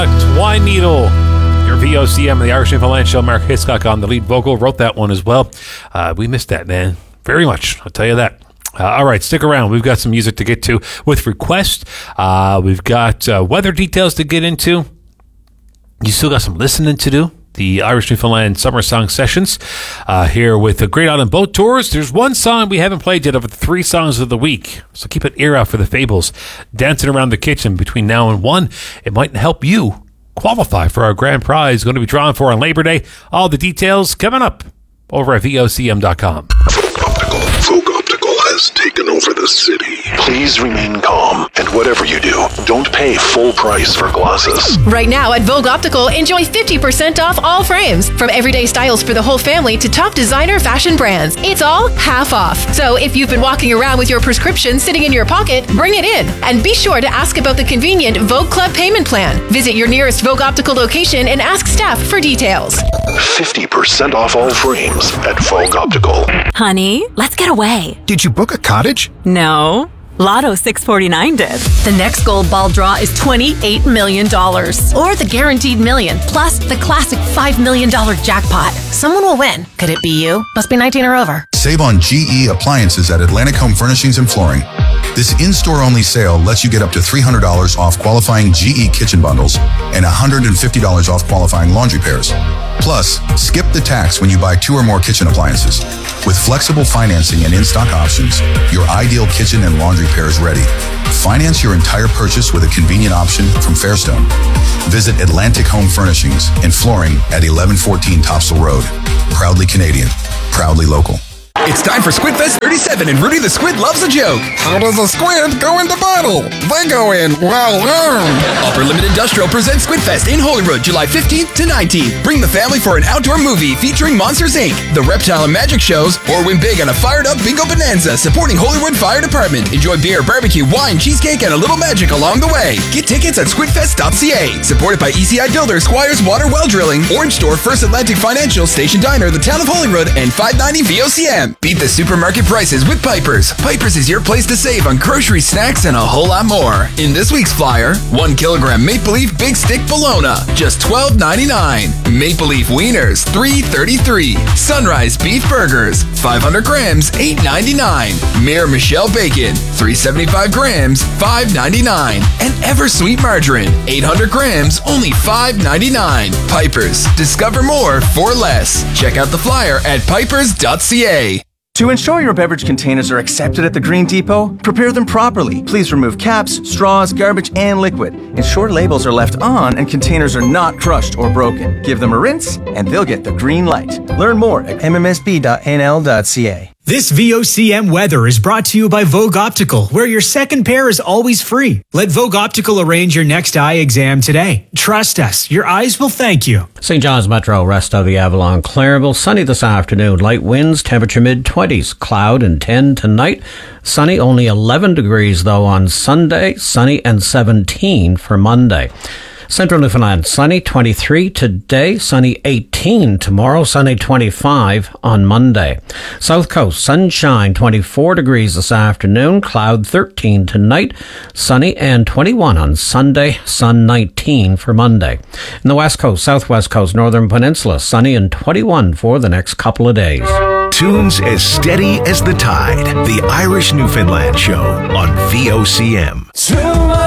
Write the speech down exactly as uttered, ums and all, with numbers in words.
Twine Needle. Your V O C M and the Irish Newfoundland Show. Mark Hiscock on the lead vocal. Wrote that one as well. Uh, we missed that, man. Very much. I'll tell you that. Uh, all right, stick around. We've got some music to get to with requests. Uh, we've got uh, weather details to get into. You still got some listening to do. The Irish Newfoundland Summer Song Sessions uh, here with the Great Island Boat Tours. There's one song we haven't played yet of the three songs of the week, so keep an ear out for the Fables dancing around the kitchen between now and one. It might help you qualify for our grand prize going to be drawn for on Labor Day. All the details coming up over at V O C M dot com. Optical. Folk Optical has taken over the city. Please remain calm, and whatever you do, don't pay full price for glasses. Right now at Vogue Optical, enjoy fifty percent off all frames. From everyday styles for the whole family to top designer fashion brands. It's all half off. So if you've been walking around with your prescription sitting in your pocket, bring it in. And be sure to ask about the convenient Vogue Club payment plan. Visit your nearest Vogue Optical location and ask staff for details. fifty percent off all frames at Vogue Optical. Honey, let's get away. Did you book a cottage? No. Lotto six forty-nine did. The next gold ball draw is twenty-eight million dollars. Or the guaranteed million, plus the classic five million dollars jackpot. Someone will win. Could it be you? Must be nineteen or over. Save on G E appliances at Atlantic Home Furnishings and Flooring. This in-store only sale lets you get up to three hundred dollars off qualifying G E kitchen bundles and one hundred fifty dollars off qualifying laundry pairs. Plus, skip the tax when you buy two or more kitchen appliances. With flexible financing and in-stock options, your ideal kitchen and laundry pair is ready. Finance your entire purchase with a convenient option from Fairstone. Visit Atlantic Home Furnishings and Flooring at eleven fourteen Topsail Road. Proudly Canadian, proudly local. It's time for Squidfest thirty-seven, and Rudy the Squid loves a joke. How does a squid go into battle? They go in, well, um. Upper Limit Industrial presents Squidfest in Holyrood, July fifteenth to nineteenth. Bring the family for an outdoor movie featuring Monsters Incorporated, the Reptile and Magic shows, or win big on a fired-up bingo bonanza supporting Holyrood Fire Department. Enjoy beer, barbecue, wine, cheesecake, and a little magic along the way. Get tickets at squidfest dot c a. Supported by E C I Builders, Squires Water Well Drilling, Orange Store, First Atlantic Financial, Station Diner, the Town of Holyrood, and five ninety V O C M. Beat the supermarket prices with Piper's. Piper's is your place to save on groceries, snacks, and a whole lot more. In this week's flyer, one kilogram Maple Leaf Big Stick Bologna, just twelve ninety-nine. Maple Leaf Wieners, three thirty-three. Sunrise Beef Burgers, five hundred grams, eight ninety-nine. Mayor Michelle Bacon, three seventy-five grams, five ninety-nine. And Eversweet Margarine, eight hundred grams, only five ninety-nine. Piper's. Discover more for less. Check out the flyer at pipers dot c a. To ensure your beverage containers are accepted at the Green Depot, prepare them properly. Please remove caps, straws, garbage, and liquid. Ensure labels are left on and containers are not crushed or broken. Give them a rinse, and they'll get the green light. Learn more at m m s b dot n l dot c a. This V O C M weather is brought to you by Vogue Optical, where your second pair is always free. Let Vogue Optical arrange your next eye exam today. Trust us, your eyes will thank you. Saint John's Metro, rest of the Avalon, Clareville, sunny this afternoon. Light winds, temperature mid-twenties. Cloud and ten tonight. Sunny, only eleven degrees though on Sunday. Sunny and seventeen for Monday. Central Newfoundland, sunny, twenty-three today, sunny eighteen tomorrow, sunny twenty-five on Monday. South Coast, sunshine, twenty-four degrees this afternoon, cloud thirteen tonight, sunny and twenty-one on Sunday, sun nineteen for Monday. In the West Coast, Southwest Coast, Northern Peninsula, sunny and twenty-one for the next couple of days. Tunes as steady as the tide, the Irish Newfoundland Show on V O C M.